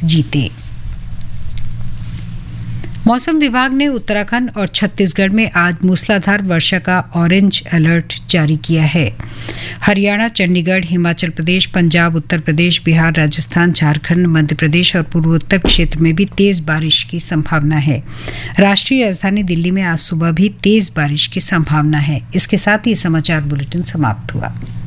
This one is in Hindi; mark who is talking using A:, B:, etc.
A: जीते। मौसम विभाग ने उत्तराखंड और छत्तीसगढ़ में आज मूसलाधार वर्षा का ऑरेंज अलर्ट जारी किया है। हरियाणा, चंडीगढ़, हिमाचल प्रदेश, पंजाब, उत्तर प्रदेश, बिहार, राजस्थान, झारखंड, मध्य प्रदेश और पूर्वोत्तर क्षेत्र में भी तेज बारिश की संभावना है। राष्ट्रीय राजधानी दिल्ली में आज सुबह भी तेज बारिश की संभावना है। इसके साथ ही समाचार बुलेटिन समाप्त हुआ।